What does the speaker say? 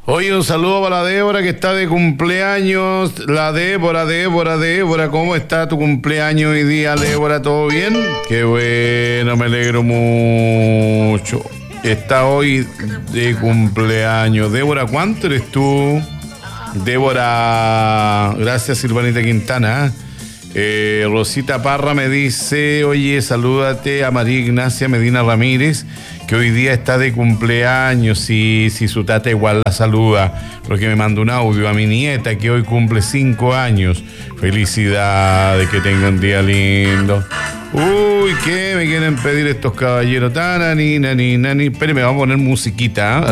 Oye, un saludo para la Débora que está de cumpleaños. La Débora, ¿cómo está tu cumpleaños hoy día, Débora? ¿Todo bien? Qué bueno, me alegro mucho. Está hoy de cumpleaños. Débora, ¿cuánto eres tú? Débora, gracias Silvanita Quintana. Rosita Parra me dice, oye, salúdate a María Ignacia Medina Ramírez, que hoy día está de cumpleaños, y si su tata igual la saluda, porque me mandó un audio a mi nieta que hoy cumple 5 años. Felicidades, que tenga un día lindo. Uy, ¿qué me quieren pedir estos caballeros? Tanani, nani, nani. Espérenme, vamos a poner musiquita, ¿eh?